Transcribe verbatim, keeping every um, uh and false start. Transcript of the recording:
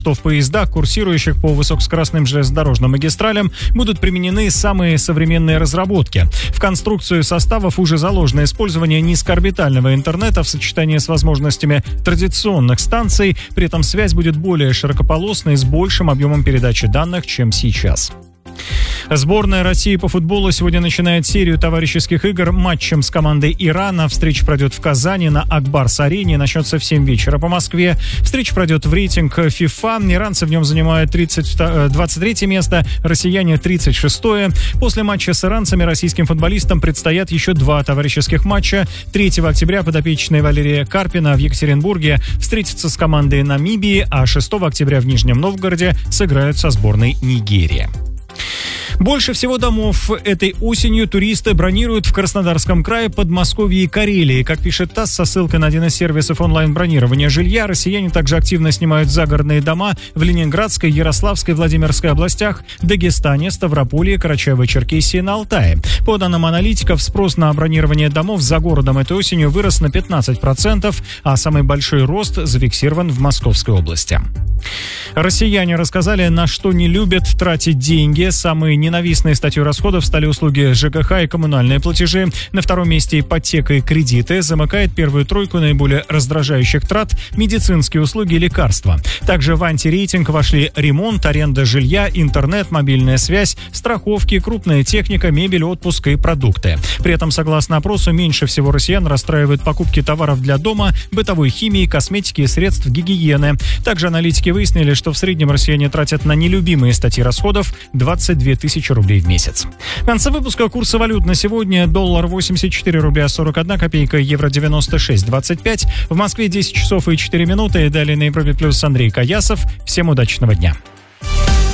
что в поездах, курсирующих по высокоскоростным железнодорожным магистралям, будут применены самые современные разработки. В конструкцию составов уже заложено использование низкоорбитального интернета в сочетании с возможностями традиционных станций. При этом связь будет более широкополосной, с большим объемом передачи данных, чем сейчас. Сборная России по футболу сегодня начинает серию товарищеских игр матчем с командой Ирана. Встреча пройдет в Казани на Акбарс-арене. Начнется в семь вечера по Москве. Встреча пройдет в рейтинг FIFA. Иранцы в нем занимают тридцать, двадцать третье место, россияне тридцать шестое. После матча с иранцами российским футболистам предстоят еще два товарищеских матча. третьего октября подопечные Валерия Карпина в Екатеринбурге встретятся с командой Намибии, а шестого октября в Нижнем Новгороде сыграют со сборной Нигерии. Больше всего домов этой осенью туристы бронируют в Краснодарском крае, Подмосковье и Карелии. Как пишет ТАСС со ссылкой на один из сервисов онлайн-бронирования жилья, россияне также активно снимают загородные дома в Ленинградской, Ярославской, Владимирской областях, Дагестане, Ставрополье, Карачаево-Черкесии и на Алтае. По данным аналитиков, спрос на бронирование домов за городом этой осенью вырос на пятнадцать процентов, а самый большой рост зафиксирован в Московской области. Россияне рассказали, на что не любят тратить деньги. Самые ненавистные статьей расходов стали услуги ЖКХ и коммунальные платежи. На втором месте ипотека и кредиты. Замыкает первую тройку наиболее раздражающих трат медицинские услуги и лекарства. Также в антирейтинг вошли ремонт, аренда жилья, интернет, мобильная связь, страховки, крупная техника, мебель, отпуск и продукты. При этом, согласно опросу, меньше всего россиян расстраивают покупки товаров для дома, бытовой химии, косметики и средств гигиены. Также аналитики выяснили, что в среднем россияне тратят на нелюбимые статьи расходов двадцать две тысячи рублей в месяц. В конце выпуска курсы валют на сегодня: доллар восемьдесят четыре рубля сорок одна копейка, евро девяносто шесть двадцать пять. В Москве десять часов и четыре минуты. Далее на Европе плюс Андрей Каясов. Всем удачного дня.